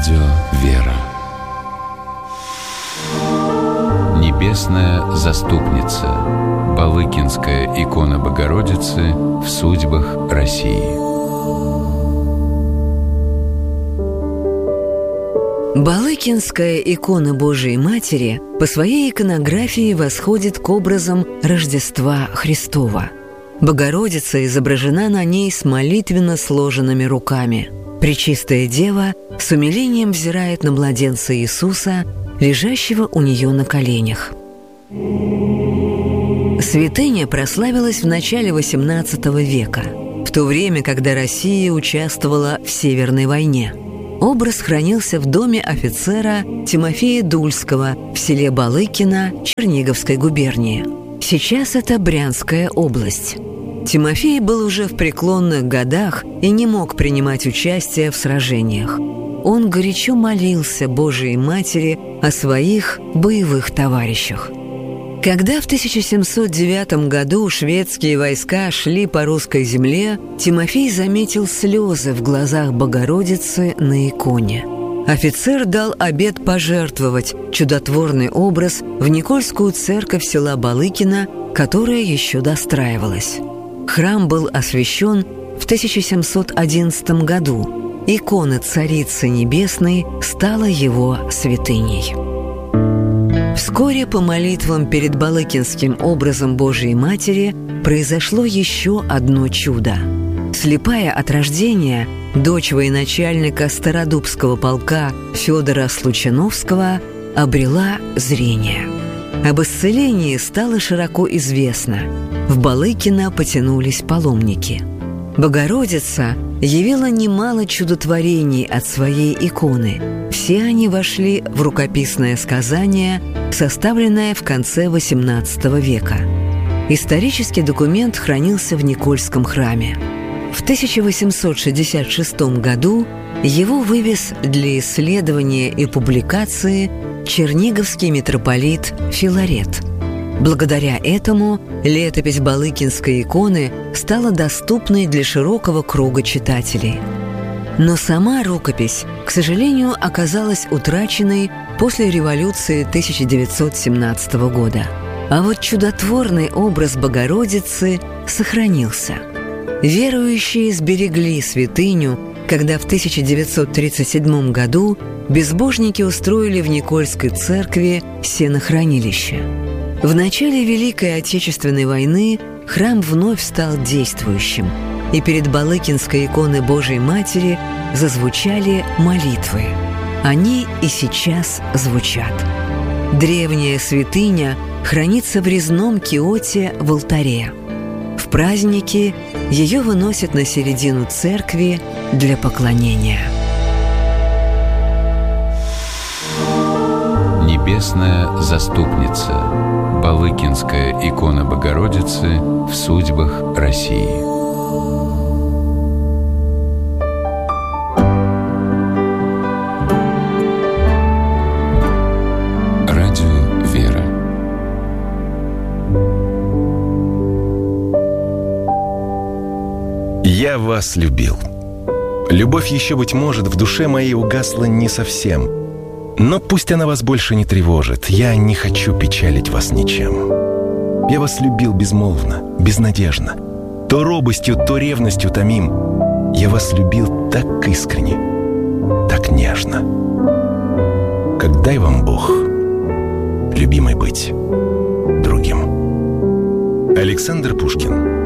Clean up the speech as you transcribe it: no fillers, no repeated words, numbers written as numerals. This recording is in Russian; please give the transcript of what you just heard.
Радио «Вера». Небесная заступница. Балыкинская икона Богородицы в судьбах России. Балыкинская икона Божией Матери по своей иконографии восходит к образам Рождества Христова. Богородица изображена на ней с молитвенно сложенными руками. Пречистая Дева с умилением взирает на младенца Иисуса, лежащего у нее на коленях. Святыня прославилась в начале XVIII века, в то время, когда Россия участвовала в Северной войне. Образ хранился в доме офицера Тимофея Дульского в селе Балыкино Черниговской губернии. Сейчас это Брянская область. Тимофей был уже в преклонных годах и не мог принимать участие в сражениях. Он горячо молился Божией Матери о своих боевых товарищах. Когда в 1709 году шведские войска шли по русской земле, Тимофей заметил слезы в глазах Богородицы на иконе. Офицер дал обет пожертвовать чудотворный образ в Никольскую церковь села Балыкино, которая еще достраивалась. Храм был освящен в 1711 году. Икона Царицы Небесной стала его святыней. Вскоре по молитвам перед Балыкинским образом Божией Матери произошло еще одно чудо. Слепая от рождения, дочь военачальника Стародубского полка Федора Случановского обрела зрение. Об исцелении стало широко известно. В Балыкино потянулись паломники. Богородица явила немало чудотворений от своей иконы. Все они вошли в рукописное сказание, составленное в конце XVIII века. Исторический документ хранился в Никольском храме. В 1866 году его вывез для исследования и публикации черниговский митрополит Филарет. Благодаря этому летопись Балыкинской иконы стала доступной для широкого круга читателей. Но сама рукопись, к сожалению, оказалась утраченной после революции 1917 года. А вот чудотворный образ Богородицы сохранился. Верующие сберегли святыню, когда в 1937 году безбожники устроили в Никольской церкви сенохранилище. В начале Великой Отечественной войны храм вновь стал действующим, и перед Балыкинской иконой Божией Матери зазвучали молитвы. Они и сейчас звучат. Древняя святыня хранится в резном киоте в алтаре. В праздники ее выносят на середину церкви для поклонения. Небесная заступница. Балыкинская икона Богородицы в судьбах России. Радио «Вера». Я вас любил. Любовь еще, быть может, в душе моей угасла не совсем. Но пусть она вас больше не тревожит. Я не хочу печалить вас ничем. Я вас любил безмолвно, безнадежно. То робостью, то ревностью томим. Я вас любил так искренне, так нежно. Как дай вам Бог, любимой, быть другим. Александр Пушкин.